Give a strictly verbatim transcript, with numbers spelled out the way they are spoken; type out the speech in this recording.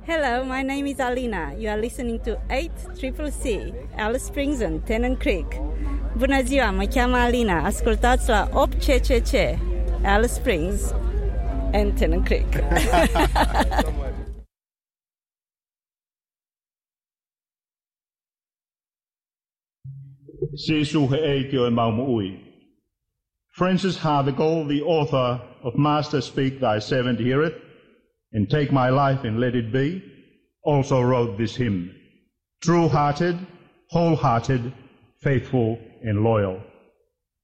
Hello, my name is Alina. You are listening to eight C C C, Alice Springs and Tennant Creek. Bună ziua, mă cheamă Alina. Ascultați la opt C C C, Alice Springs and Tennant Creek. Sisu he eikio e maumu ui. Francis Havergal, the author of Master Speak Thy Servant Heareth, and Take My Life and Let It Be, also wrote this hymn, true-hearted, whole-hearted, faithful and loyal.